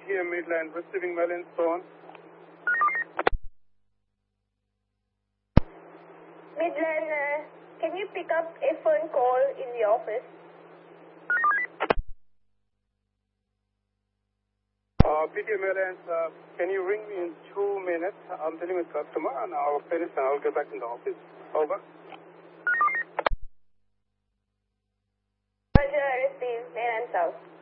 PTM Midland, receiving Mellon Stone. Midland, can you pick up a phone call in the office? PTM Airlines, can you ring me in 2 minutes? I'm dealing with customer and I'll finish and I'll get back in the office. Over. Roger, received, Mainland South.